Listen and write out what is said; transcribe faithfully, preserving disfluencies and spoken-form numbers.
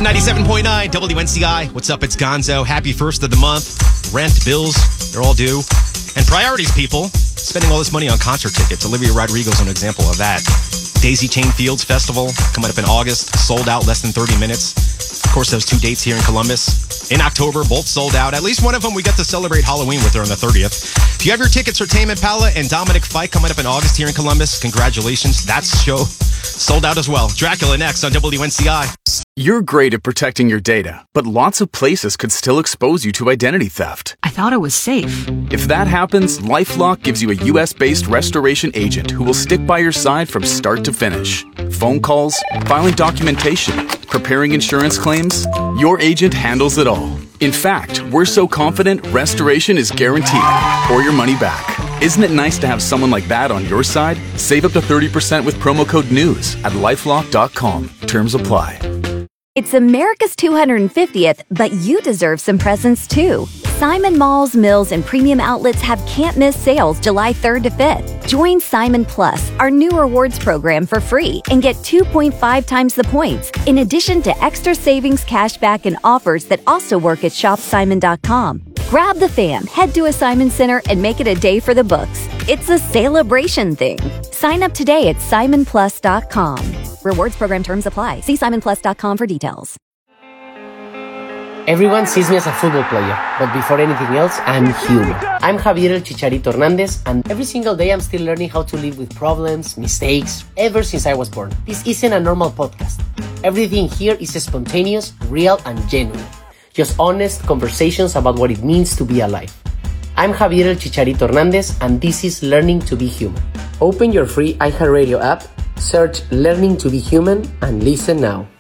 ninety-seven point nine W N C I. What's up? It's Gonzo. Happy first of the month. Rent, bills, they're all due. And priorities, people. Spending all this money on concert tickets. Olivia Rodrigo's an example of that. Daisy Chain Fields Festival coming up in August. Sold out less than thirty minutes. Of course, those two dates here in Columbus. In October, both sold out. At least one of them we get to celebrate Halloween with her on the thirtieth. If you have your tickets for Tame Impala and Dominic Fike coming up in August here in Columbus, congratulations. That's show sold out as well. Dracula next on W N C I. You're great at protecting your data, but lots of places could still expose you to identity theft. I thought it was safe. If that happens, LifeLock gives you a U S-based restoration agent who will stick by your side from start to finish. Phone calls, filing documentation, preparing insurance claims, your agent handles it all. In fact, we're so confident restoration is guaranteed or your money back. Isn't it nice to have someone like that on your side? Save up to thirty percent with promo code NEWS at lifelock dot com. Terms apply. It's America's two hundred fiftieth, but you deserve some presents too. Simon Malls, Mills, and Premium Outlets have can't-miss sales July third to fifth. Join Simon Plus, our new rewards program, for free and get two point five times the points, in addition to extra savings, cashback, and offers that also work at shop simon dot com. Grab the fam, head to a Simon Center, and make it a day for the books. It's a celebration thing. Sign up today at simon plus dot com. Rewards program terms apply. See simon plus dot com for details. Everyone sees me as a football player, but before anything else, I'm human. I'm Javier El Chicharito Hernandez, and every single day I'm still learning how to live with problems, mistakes, ever since I was born. This isn't a normal podcast. Everything here is spontaneous, real, and genuine. Just honest conversations about what it means to be alive. I'm Javier El Chicharito Hernandez, and this is Learning to be Human. Open your free iHeartRadio app, search Learning to be Human, and listen now.